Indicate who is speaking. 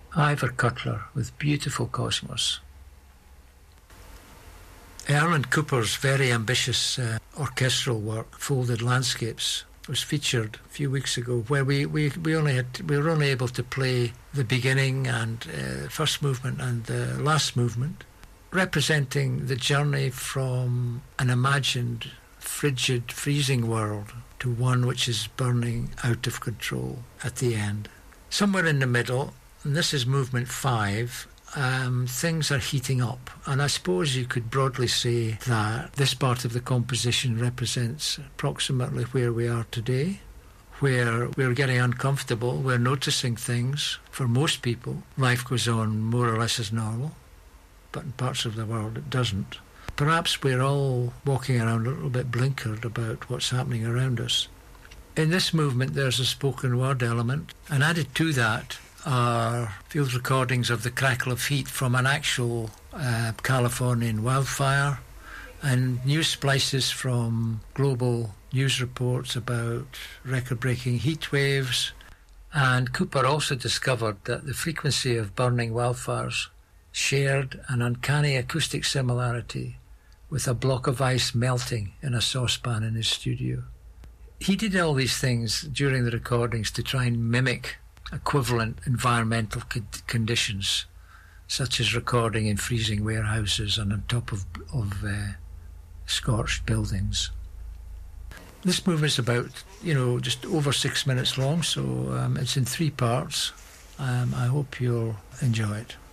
Speaker 1: Ivor Cutler with Beautiful Cosmos. Erland Cooper's very ambitious orchestral work, Folded Landscapes, was featured a few weeks ago, where we were only able to play the beginning and first movement and the last movement, representing the journey from an imagined frigid, freezing world to one which is burning out of control at the end. Somewhere in the middle, and this is movement 5, things are heating up, and I suppose you could broadly say that this part of the composition represents approximately where we are today, where we're getting uncomfortable, we're noticing things. For most people, life goes on more or less as normal, but in parts of the world it doesn't. Perhaps we're all walking around a little bit blinkered about what's happening around us. In this movement there's a spoken word element, and added to that are field recordings of the crackle of heat from an actual Californian wildfire, and news splices from global news reports about record-breaking heat waves. And Cooper also discovered that the frequency of burning wildfires shared an uncanny acoustic similarity with a block of ice melting in a saucepan in his studio. He did all these things during the recordings to try and mimic equivalent environmental conditions, such as recording in freezing warehouses and on top of scorched buildings. This movement is about, just over 6 minutes long, so it's in 3 parts. I hope you'll enjoy it.